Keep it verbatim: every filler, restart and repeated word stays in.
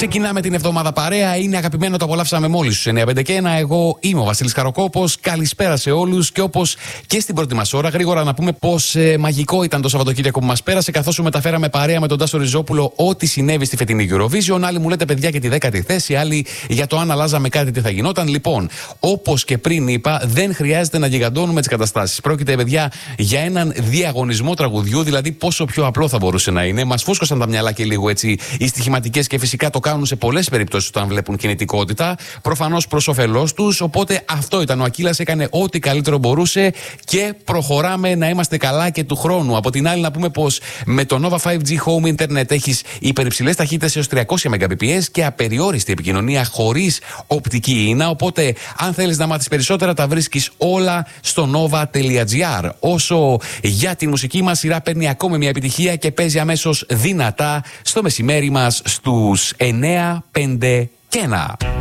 Ξεκινάμε την εβδομάδα παρέα. Είναι αγαπημένο, το απολαύσαμε μόλις στους εννιά πέντε και ένα. Εγώ είμαι ο Βασίλης Καροκόπος. Καλησπέρα σε όλους. Και όπως και στην πρώτη μας ώρα, γρήγορα να πούμε πως ε, μαγικό ήταν το Σαββατοκύριακο που μας πέρασε, καθώς σου μεταφέραμε παρέα με τον Τάσο Ριζόπουλο ό,τι συνέβη στη φετινή Eurovision. Άλλοι μου λέτε παιδιά για τη δέκατη θέση, άλλοι για το αν αλλάζαμε κάτι τι θα γινόταν. Λοιπόν, όπως και πριν είπα, δεν χρειάζεται να γιγαντώνουμε τις καταστάσεις. Πρόκειται, παιδιά, για έναν διαγωνισμό τραγουδιού, δηλαδή πόσο πιο απλό θα μπορούσε να είναι. Μας φούσκωσαν τα μυαλά και λίγο έτσι οι στοιχηματικές και φυσικά το κάνουν σε πολλές περιπτώσεις όταν βλέπουν κινητικότητα. Προφανώς προς όφελός τους. Οπότε αυτό ήταν. Ο Ακύλας έκανε ό,τι καλύτερο μπορούσε και προχωράμε να είμαστε καλά και του χρόνου. Από την άλλη, να πούμε πως με το Nova φάιβ τζι Home Internet έχεις υπερυψηλές ταχύτητες έως τριακόσια μεγαμπιτ και απεριόριστη επικοινωνία χωρίς οπτική ίνα. Οπότε, αν θέλεις να μάθεις περισσότερα, τα βρίσκεις όλα στο nova τελεία gr. Όσο για τη μουσική μας σειρά παίρνει ακόμη μια επιτυχία και παίζει αμέσως δυνατά στο μεσημέρι μας στους εννιά πέντε και ένα.